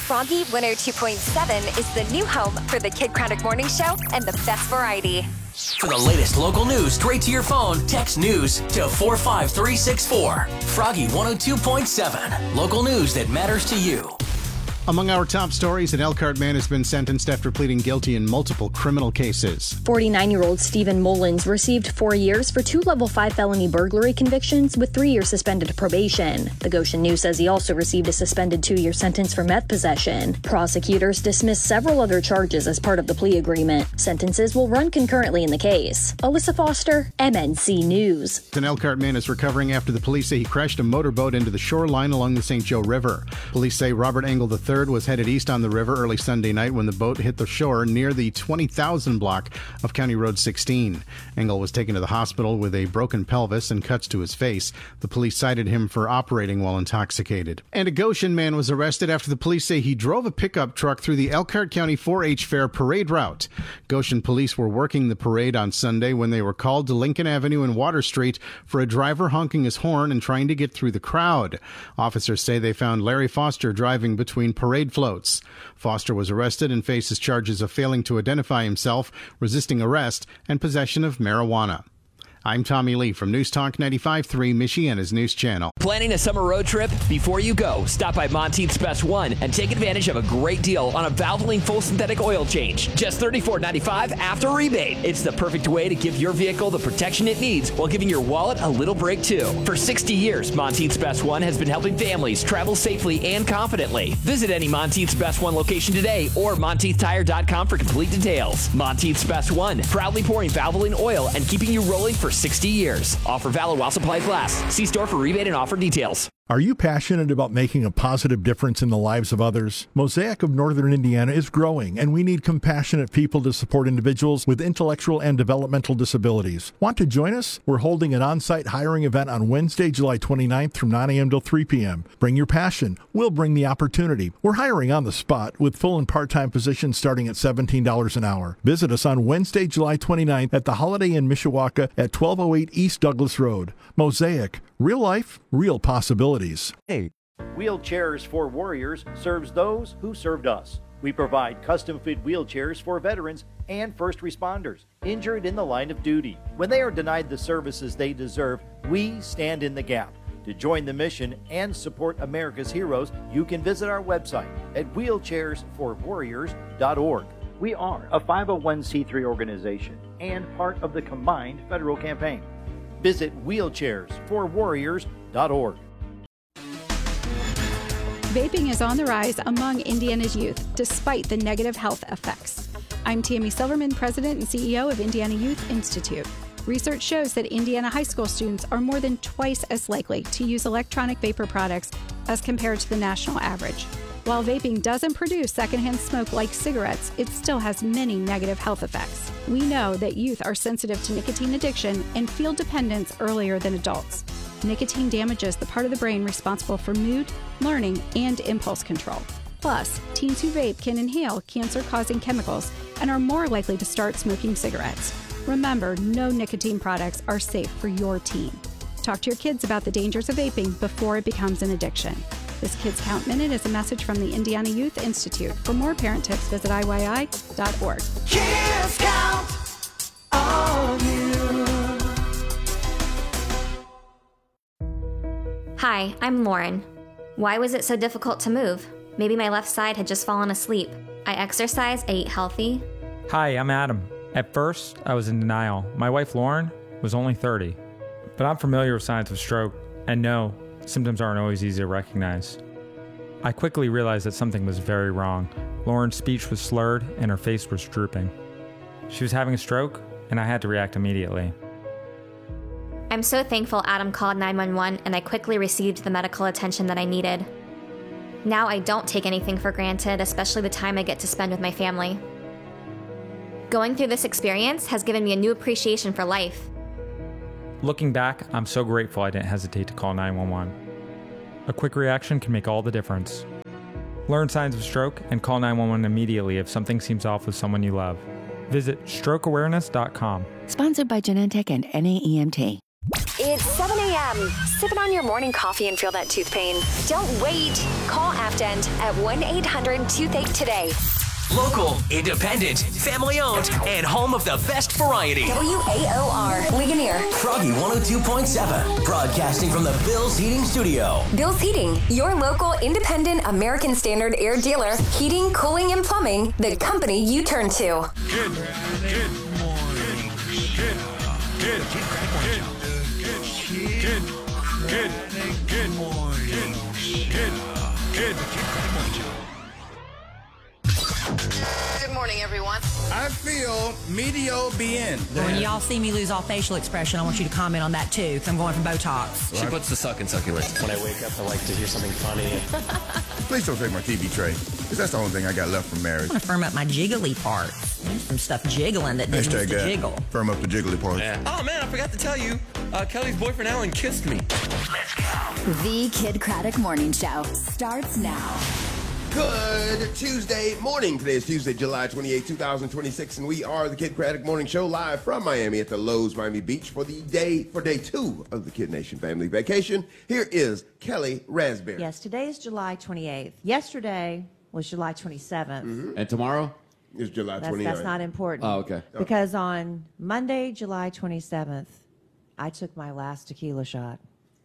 Froggy 102.7 is the new home for the Kid Craddock Morning Show and the best variety. For the latest local news straight to your phone, text news to 45364. Froggy 102.7. Local news that matters to you. Among our top stories, an Elkhart man has been sentenced after pleading guilty in multiple criminal cases. 49-year-old Stephen Mullins received 4 years for 2 Level 5 felony burglary convictions with 3 years suspended probation. The Goshen News says he also received a suspended 2-year sentence for meth possession. Prosecutors dismissed several other charges as part of the plea agreement. Sentences will run concurrently in the case. Alyssa Foster, MNC News. An Elkhart man is recovering after the police say he crashed a motorboat into the shoreline along the St. Joe River. Police say Robert Engel III was headed east on the river early Sunday night when the boat hit the shore near the 20,000 block of County Road 16. Engel was taken to the hospital with a broken pelvis and cuts to his face. The police cited him for operating while intoxicated. And a Goshen man was arrested after the police say he drove a pickup truck through the Elkhart County 4-H Fair parade route. Goshen police were working the parade on Sunday when they were called to Lincoln Avenue and Water Street for a driver honking his horn and trying to get through the crowd. Officers say they found Larry Foster driving between parade floats. Foster was arrested and faces charges of failing to identify himself, resisting arrest, and possession of marijuana. I'm Tommy Lee from News Talk 95.3, Michiana's news channel. Planning a summer road trip? Before you go, stop by Monteith's Best One and take advantage of a great deal on a Valvoline full synthetic oil change. Just $34.95 after rebate. It's the perfect way to give your vehicle the protection it needs while giving your wallet a little break too. For 60 years, Monteith's Best One has been helping families travel safely and confidently. Visit any Monteith's Best One location today or MonteithTire.com for complete details. Monteith's Best One, proudly pouring Valvoline oil and keeping you rolling for 60 years. Offer valid while supplies last. See store for rebate and offer details. Are you passionate about making a positive difference in the lives of others? Mosaic of Northern Indiana is growing, and we need compassionate people to support individuals with intellectual and developmental disabilities. Want to join us? We're holding an on-site hiring event on Wednesday, July 29th from 9 a.m. till 3 p.m. Bring your passion. We'll bring the opportunity. We're hiring on the spot with full and part-time positions starting at $17 an hour. Visit us on Wednesday, July 29th at the Holiday Inn Mishawaka at 1208 East Douglas Road. Mosaic. Real life, real possibilities. Hey, Wheelchairs for Warriors serves those who served us. We provide custom-fit wheelchairs for veterans and first responders injured in the line of duty. When they are denied the services they deserve, we stand in the gap. To join the mission and support America's heroes, you can visit our website at wheelchairsforwarriors.org. We are a 501c3 organization and part of the combined federal campaign. Visit wheelchairsforwarriors.org. Vaping is on the rise among Indiana's youth, despite the negative health effects. I'm Tammy Silverman, President and CEO of Indiana Youth Institute. Research shows that Indiana high school students are more than twice as likely to use electronic vapor products as compared to the national average. While vaping doesn't produce secondhand smoke like cigarettes, it still has many negative health effects. We know that youth are sensitive to nicotine addiction and feel dependence earlier than adults. Nicotine damages the part of the brain responsible for mood, learning, and impulse control. Plus, teens who vape can inhale cancer-causing chemicals and are more likely to start smoking cigarettes. Remember, no nicotine products are safe for your teen. Talk to your kids about the dangers of vaping before it becomes an addiction. This Kids Count Minute is a message from the Indiana Youth Institute. For more parent tips, visit IYI.org. Kids count on you. Hi, I'm Lauren. Why was it so difficult to move? Maybe my left side had just fallen asleep. I exercise, I eat healthy. Hi, I'm Adam. At first, I was in denial. My wife, Lauren, was only 30. But I'm familiar with signs of stroke, and no, symptoms aren't always easy to recognize. I quickly realized that something was very wrong. Lauren's speech was slurred and her face was drooping. She was having a stroke, and I had to react immediately. I'm so thankful Adam called 911 and I quickly received the medical attention that I needed. Now I don't take anything for granted, especially the time I get to spend with my family. Going through this experience has given me a new appreciation for life. Looking back, I'm so grateful I didn't hesitate to call 911. A quick reaction can make all the difference. Learn signs of stroke and call 911 immediately if something seems off with someone you love. Visit strokeawareness.com. Sponsored by Genentech and NAEMT. It's 7 a.m. Sipping on your morning coffee and feel that tooth pain. Don't wait. Call after East End at 1-800-TOOTHACHE today. Local, independent, family-owned, and home of the best variety. WAOR, Ligonier. Froggy 102.7, broadcasting from the Bill's Heating Studio. Bill's Heating, your local independent American Standard air dealer. Heating, cooling, and plumbing, the company you turn to. Good morning. Good morning. Good morning, everyone. I feel medio bien. When y'all see me lose all facial expression, I want you to comment on that too, because I'm going for Botox. She puts the suck in succulent. When I wake up, I like to hear something funny. Please don't take my TV tray, because that's the only thing I got left from marriage. I want to firm up my jiggly parts. There's some stuff jiggling that didn't used to jiggle. Firm up the jiggly parts. Yeah. Oh, man, I forgot to tell you. Kelly's boyfriend, Alan, kissed me. Let's go. The Kid Craddock Morning Show starts now. Good Tuesday morning. Today is Tuesday, July 28, 2026, and we are the Kid Craddock Morning Show live from Miami at the Lowe's Miami Beach for day 2 of the Kid Nation Family Vacation. Here is Kelly Raspberry. Yes, today is July 28th. Yesterday was July 27th. Mm-hmm. And tomorrow? Is July 29th. That's not important. Oh, okay. Because on Monday, July 27th, I took my last tequila shot.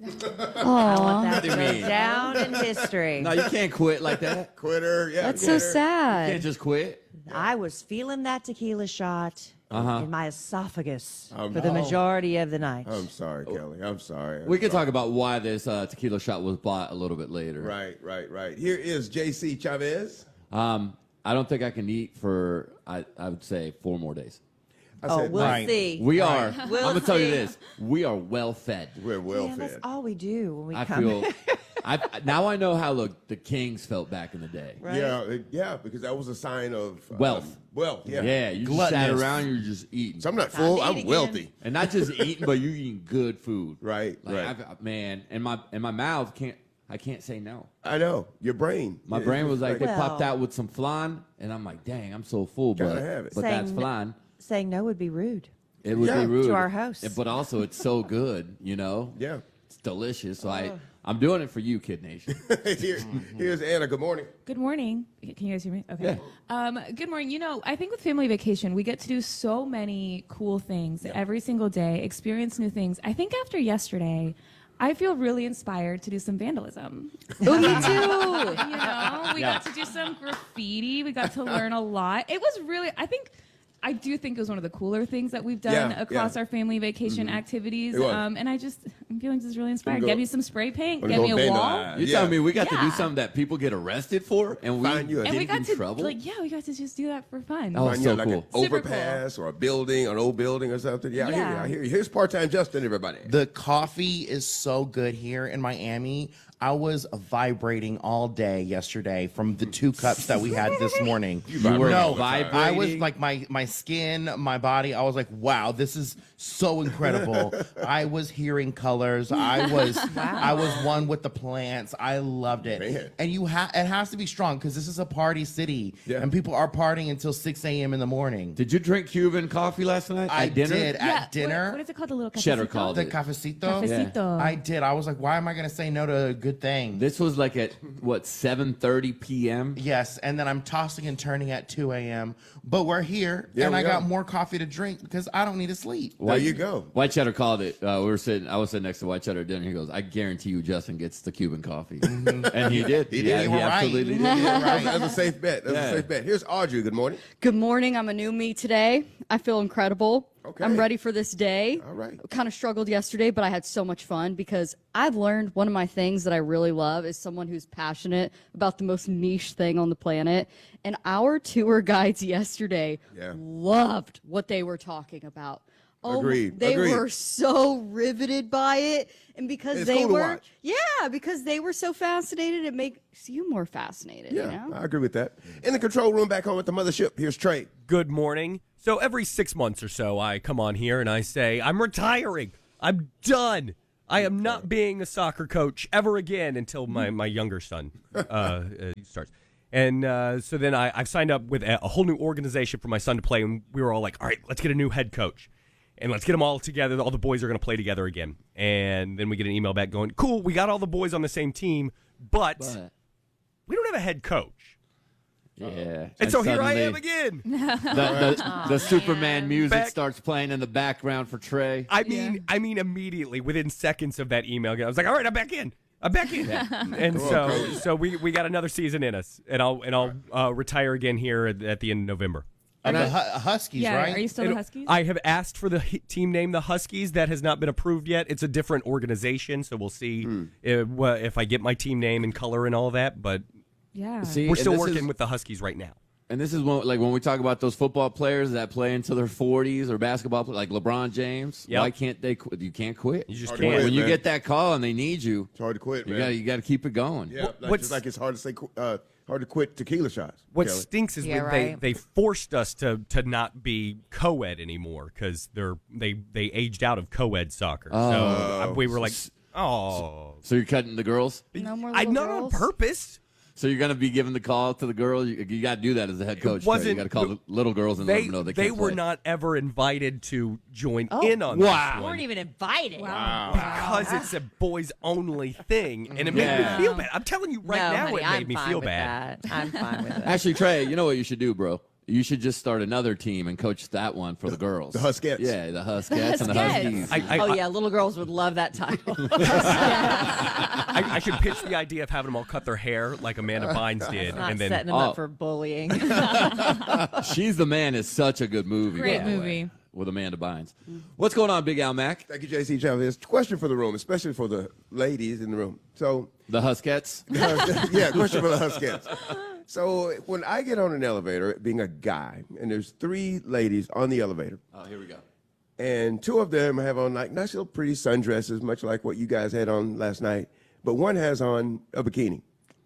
I want that to go down in history. No, you can't quit like that. Quitter, yeah. That's so sad. You can't just quit. I was feeling that tequila shot in my esophagus for the Oh. majority of the night. I'm sorry, Kelly. I'm sorry. We can talk about why this tequila shot was bought a little bit later. Right. Here is J.C. Chavez. I don't think I can eat for, I would say, 4 more days. We'll see. We are. We'll I'm going to tell you see. this. We are well fed. We're well Man, fed. that's all we do when we I come. feel. Now I know how the Kings felt back in the day. Right? Yeah, because that was a sign of Wealth. Yeah. Yeah, you just sat around, you're just eating. So I'm not full, I'm wealthy. And not just eating, but you're eating good food. Right. Man, and my mouth I can't say no. I know. Your brain. My brain was like, they Well- popped out with some flan, and I'm like, dang, I'm so full, Gotta have it. but that's flan. Saying no would be rude. It would be rude to our host. But also, it's so good, you know? Yeah. It's delicious. So I'm doing it for you, Kid Nation. Here's Anna. Good morning. Good morning. Can you guys hear me? Okay. Good morning. You know, I think with Family Vacation, we get to do so many cool things every single day, experience new things. I think after yesterday, I feel really inspired to do some vandalism. Oh, me too. You know, we got to do some graffiti. We got to learn a lot. It was really, I do think it was one of the cooler things that we've done across our family vacation activities. It was. And I'm feeling just really inspired. Go- Get me some spray paint. Wanna Get go me a wall. vandalize. You're telling me we got to do something that people get arrested for, and we Find you a- didn't And we get got in to, trouble? we got to just do that for fun. Oh, Find so you like cool. an Super overpass or a building, an old building or something. Yeah, Yeah. I hear you. Here's part-time Justin, everybody. The coffee is so good here in Miami. I was vibrating all day yesterday from the 2 cups that we had this morning. You were no, vibrating? I was like my skin, my body. I was like, wow, this is so incredible. I was hearing colors. I was one with the plants. I loved it. Man. And it has to be strong because this is a party city, and people are partying until 6 a.m. in the morning. Did you drink Cuban coffee last night I at dinner? did at dinner. What is it called? The little cafecito? Cheddar called The it. cafecito. Cafecito. I did. I was like, why am I going to say no to a good thing? This was like at, 7:30 p.m.? Yes, and then I'm tossing and turning at 2 a.m. But we're here, Yeah, and we I got are. more coffee to drink because I don't need to sleep. There you go. White Cheddar called it. I was sitting next to White Cheddar at dinner. He goes, I guarantee you Justin gets the Cuban coffee. And he did. He did. Yeah, You he were absolutely did. That's a safe bet. That's a safe bet. Here's Audrey. Good morning. Good morning. I'm a new me today. I feel incredible. Okay. I'm ready for this day. All right. Kind of struggled yesterday, but I had so much fun because I've learned one of my things that I really love is someone who's passionate about the most niche thing on the planet. And our tour guides yesterday loved what they were talking about. Oh, Agreed. They Agreed. were so riveted by it. And because It's they cool to were, watch. because they were so fascinated, it makes you more fascinated. Yeah, You know? I agree with that. In the control room back home at the mothership, here's Trey. Good morning. So every 6 months or so, I come on here and I say, I'm retiring. I'm done. I am not being a soccer coach ever again until my younger son starts. And so then I've signed up with a whole new organization for my son to play, and we were all like, all right, let's get a new head coach. And let's get them all together. All the boys are going to play together again. And then we get an email back going, cool, we got all the boys on the same team, but we don't have a head coach. Yeah. And so here I am suddenly again. The Superman music starts playing in the background for Trey. I mean, immediately within seconds of that email, I was like, all right, I'm back in. And so we got another season in us, and I'll retire again here at the end of November. And the Huskies, right? Are you still the Huskies? I have asked for the team name, the Huskies. That has not been approved yet. It's a different organization, so we'll see if I get my team name and color and all that. But yeah, we're still working with the Huskies right now. And this is when we talk about those football players that play until their 40s, or basketball players like LeBron James. Yep. Why can't they quit? You can't quit. You just can't. can't. When you get that call and they need you, it's hard to quit, man. You got to keep it going. Yeah, just like it's hard to say, hard to quit tequila shots. What Kelly. stinks is when they forced us to not be co-ed anymore because they aged out of co-ed soccer. So we were like, So you're cutting the girls? No more I little not girls? on purpose. So you're going to be giving the call to the girl? You got to do that as the head coach. You got to call the little girls and let them know they can't were play. not ever invited to join in on Wow. this You one. weren't even invited. Wow. Because it's a boys-only thing, and it made me feel bad. I'm telling you right now, honey, it made me feel with bad. that. I'm fine with it. Actually, Trey, you know what you should do, bro? You should just start another team and coach that one for the girls. The Huskettes. Yeah, the Huskettes and the Huskies. Little girls would love that title. I should pitch the idea of having them all cut their hair like Amanda Bynes did, Not and then setting them up for bullying. She's the Man is such a good movie. Great by the way, movie. with Amanda Bynes. What's going on, Big Al Mac? Thank you, JC Chavez. Question for the room, especially for the ladies in the room. So the Huskettes? Yeah, question for the Huskettes. So when I get on an elevator, being a guy, and there's 3 ladies on the elevator. Oh, here we go. And 2 of them have on like nice little pretty sundresses, much like what you guys had on last night. But one has on a bikini.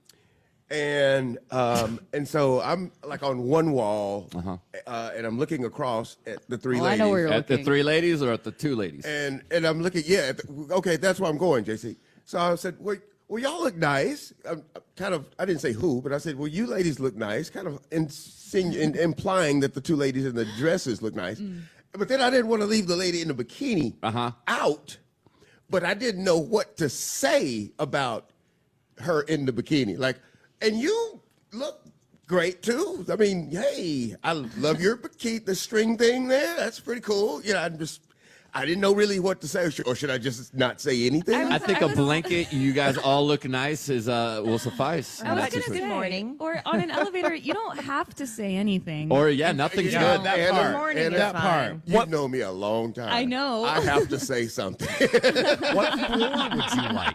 And so I'm like on one wall, and I'm looking across at the 3 ladies. I know where you're At the 3 ladies or at the 2 ladies? And I'm looking, okay, that's where I'm going, JC. So I said, well, y'all look nice. I didn't say who, but I said, well, you ladies look nice, kind of implying that the 2 ladies in the dresses look nice. But then I didn't want to leave the lady in the bikini out, but I didn't know what to say about her in the bikini. Like, and you look great too. I mean, hey, I love your bikini, the string thing there. That's pretty cool. You know, I didn't know really what to say, or should I just not say anything? I think a blanket, you guys all look nice, will suffice. I was going to say, morning. Or on an elevator, you don't have to say anything. Or, nothing's good. That part. Morning And is that part. fine. You've known me a long time. I know. I have to say something. what floor would you like?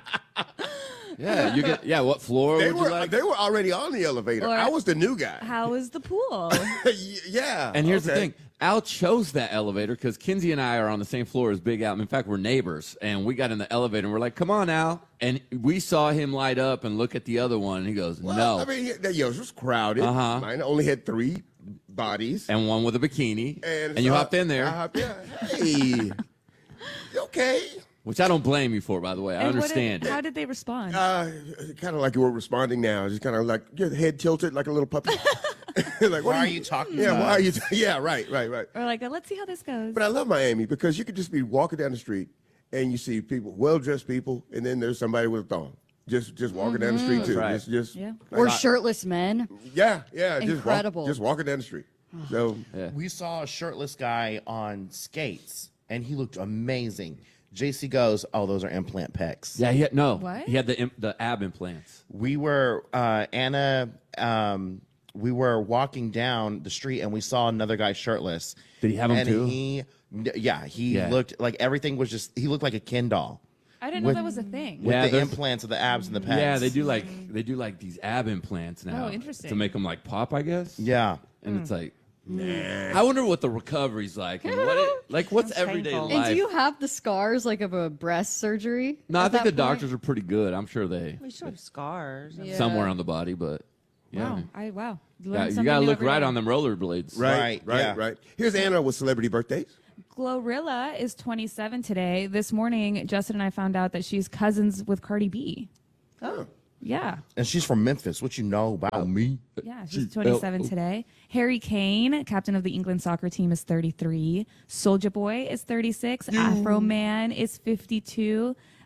Yeah, what floor would you like? They were already on the elevator. Or I was the new guy. How is the pool? Yeah. And here's the thing. Al chose that elevator because Kinsey and I are on the same floor as Big Al. In fact, we're neighbors. And we got in the elevator and we're like, come on, Al. And we saw him light up and look at the other one. And he goes, no. I mean, yours was crowded. Mine only had 3 bodies. And one with a bikini. And you so hopped in there. I hopped in. Hey. Okay. Which I don't blame you for, by the way. I understand. How did they respond? Kind of like you were responding now. Just kind of like your head tilted like a little puppy. Like, why are you talking Yeah, about? why are you? Yeah, right. Or like, let's see how this goes. But I love Miami because you could just be walking down the street and you see people, well-dressed people, and then there's somebody with a thong. Just walking down the street too. Right. Just Or shirtless men. Yeah. Incredible. Just walking down the street. So We saw a shirtless guy on skates, and he looked amazing. JC goes, oh, those are implant pecs. Yeah, What? He had the ab implants. We were, Anna, we were walking down the street, and we saw another guy shirtless. Did he have them and too? He looked like everything was just, he looked like a Ken doll. I didn't know that was a thing. With the implants of the abs and the pecs. Yeah, they do like these ab implants now. Oh, interesting. To make them like pop, I guess. Yeah. And it's like, I wonder what the recovery's like. And what's everyday painful. life? And do you have the scars like of a breast surgery? No, I at think the that point? doctors are pretty good. I'm sure We still have scars. somewhere on the body, but Wow. yeah. Wow. Yeah, you gotta look right on them rollerblades. Right. Here's Anna with celebrity birthdays. Glorilla is 27 today. This morning, Justin and I found out that she's cousins with Cardi B. Oh. Yeah. And she's from Memphis. What you know about me? Yeah, she's 27 today. Harry Kane, captain of the England soccer team, is 33. Soulja Boy is 36. Afro Man is 52.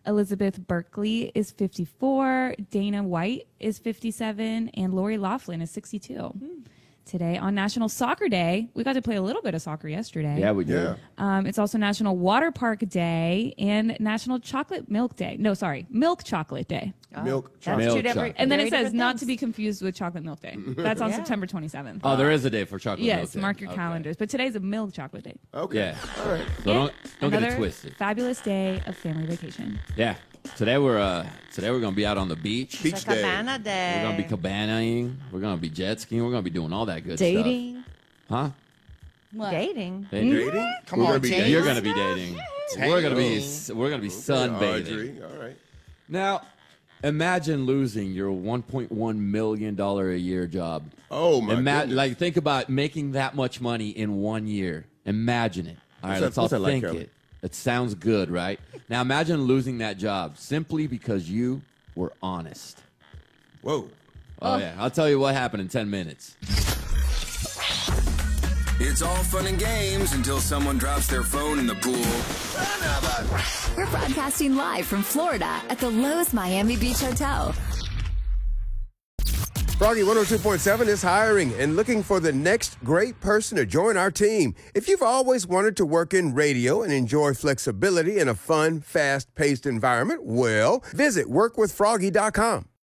Elizabeth Berkley is 54. Dana White is 57. And Lori Loughlin is 62. Today on National Soccer Day, we got to play a little bit of soccer yesterday. Yeah, we did. It's also National Water Park Day and National Chocolate Milk Day. No, sorry, Milk Chocolate Day. Milk That's chocolate. two different. And then it says not things. to be confused with Chocolate Milk Day. That's on September 27th. Oh, there is a day for chocolate milk. Yes, day. mark your Okay. calendars. But today's a Milk Chocolate Day. Okay. Yeah. All right. So don't get Another it twisted. fabulous day of family vacation. Yeah. Today we're gonna be out on the beach. It's a cabana day. We're gonna be cabanaing. We're gonna be jet skiing. We're gonna be doing all that good Dating. stuff. Huh? What? Dating. Dating? Come We're on, gonna be, James. you're gonna be dating. We're gonna be sunbathing. Audrey. All right. Now, imagine losing your $1.1 million a year job. Oh my goodness. Like, think about making that much money in 1 year. Imagine it. All right, What's let's that all like, think Kelly? it. It sounds good, right? Now imagine losing that job simply because you were honest. Whoa. Oh yeah, I'll tell you what happened in 10 minutes. It's all fun and games until someone drops their phone in the pool. We're broadcasting live from Florida at the Lowe's Miami Beach Hotel. Froggy 102.7 is hiring and looking for the next great person to join our team. If you've always wanted to work in radio and enjoy flexibility in a fun, fast-paced environment, well, visit workwithfroggy.com.